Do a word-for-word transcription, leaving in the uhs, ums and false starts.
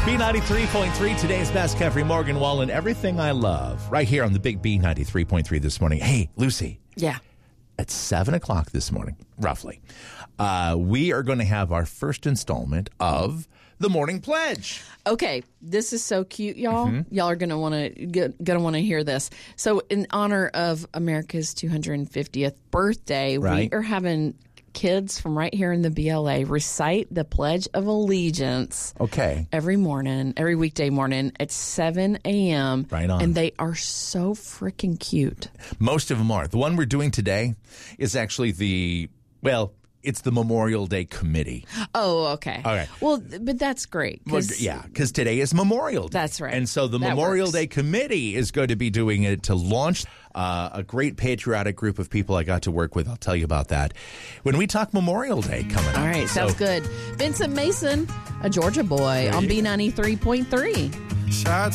B ninety-three point three, today's best, Jeffrey Morgan Wallen, everything I love, right here on the big B ninety-three point three this morning. Hey, Lucy. Yeah. At seven o'clock this morning, roughly, uh, we are going to have our first installment of the Morning Pledge. Okay, this is so cute, y'all. Mm-hmm. Y'all are gonna want to gonna want to hear this. So, in honor of America's two hundred fiftieth birthday, right. we are having kids from right here in the B L A recite the Pledge of Allegiance. Okay. Every morning, every weekday morning at seven a.m. Right on. And they are so freaking cute. Most of them are. The one we're doing today is actually the, well, it's the Memorial Day Committee. Oh, okay. All right. Well, but that's great. Well, yeah, because today is Memorial Day. That's right. And so the that Memorial works. Day Committee is going to be doing it to launch uh, a great patriotic group of people I got to work with. I'll tell you about that when we talk Memorial Day coming up. All right, sounds so, good. Vincent Mason, a Georgia boy on B ninety-three point three. Shots